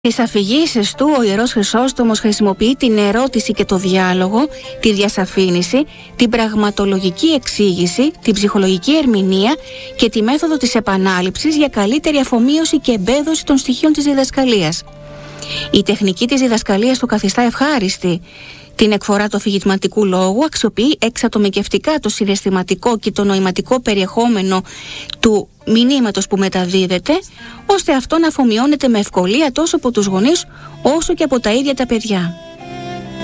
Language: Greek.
Στις αφηγήσεις του, ο Ιερός Χρυσόστομος χρησιμοποιεί την ερώτηση και το διάλογο, τη διασαφήνιση, την πραγματολογική εξήγηση, την ψυχολογική ερμηνεία και τη μέθοδο της επανάληψης για καλύτερη αφομοίωση και εμπέδωση των στοιχείων της διδασκαλίας. Η τεχνική της διδασκαλίας του καθιστά ευχάριστη. Την εκφορά του αφηγηματικού λόγου αξιοποιεί εξατομικευτικά το συναισθηματικό και το νοηματικό περιεχόμενο του μηνύματος που μεταδίδεται, ώστε αυτό να αφομοιώνεται με ευκολία τόσο από τους γονείς όσο και από τα ίδια τα παιδιά.